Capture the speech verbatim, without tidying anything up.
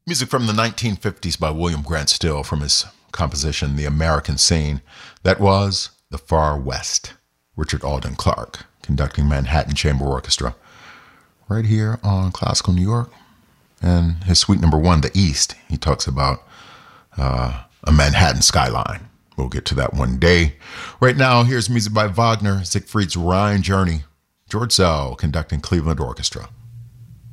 Music from the nineteen fifties by William Grant Still from his composition, The American Scene. That was The Far West. Richard Alden Clark conducting Manhattan Chamber Orchestra right here on Classical New York. And his suite number one, The East, he talks about uh, a Manhattan skyline. We'll get to that one day. Right now, here's music by Wagner, Siegfried's Rhine Journey. George Szell conducting Cleveland Orchestra.